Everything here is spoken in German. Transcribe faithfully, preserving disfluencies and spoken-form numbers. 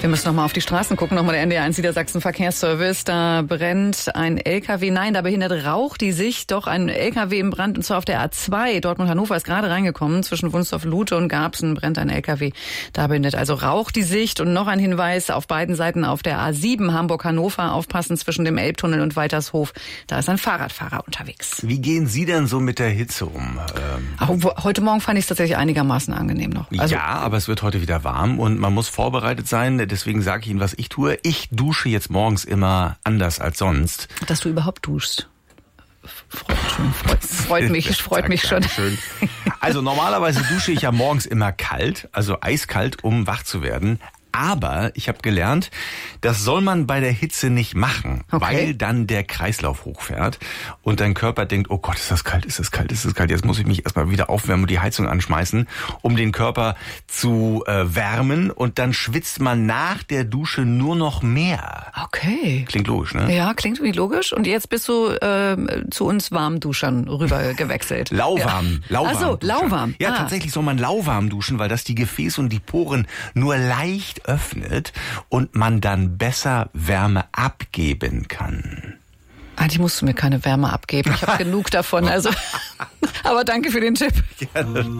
Wir müssen noch mal auf die Straßen gucken, noch mal der N D R eins Niedersachsen Verkehrsservice. Da brennt ein L K W, nein, da behindert Rauch die Sicht. Doch ein L K W im Brand, und zwar auf der A zwei. Dortmund-Hannover ist gerade reingekommen. Zwischen Wunsdorf-Lute und Garbsen brennt ein L K W. Da behindert also Rauch die Sicht. Und noch ein Hinweis auf beiden Seiten auf der A sieben Hamburg-Hannover. Aufpassen zwischen dem Elbtunnel und Weitershof. Da ist ein Fahrradfahrer unterwegs. Wie gehen Sie denn so mit der Hitze um? Ähm Auch heute Morgen fand ich es tatsächlich einigermaßen angenehm noch. Also ja, aber es wird heute wieder warm und man muss vorbereitet sein. Deswegen sage ich Ihnen, was ich tue. Ich dusche jetzt morgens immer anders als sonst. Dass du überhaupt duschst. Freut, freut, freut mich, freut mich schon. Schön. Also normalerweise dusche ich ja morgens immer kalt, also eiskalt, um wach zu werden. Aber ich habe gelernt, das soll man bei der Hitze nicht machen, okay. Weil dann der Kreislauf hochfährt und dein Körper denkt, oh Gott, ist das kalt, ist das kalt, ist das kalt, jetzt muss ich mich erstmal wieder aufwärmen und die Heizung anschmeißen, um den Körper zu äh, wärmen, und dann schwitzt man nach der Dusche nur noch mehr. Okay. Klingt logisch, ne? Ja, klingt irgendwie logisch. Und jetzt bist du äh, zu uns Warmduschern rüber gewechselt. Lauwarm, ja. lauwarm. Ach so, lauwarm. Ja, ah. tatsächlich soll man lauwarm duschen, weil das die Gefäße und die Poren nur leicht öffnet und man dann besser Wärme abgeben kann. Eigentlich musst du mir keine Wärme abgeben. Ich habe genug davon. Also, aber danke für den Tipp. Gerne.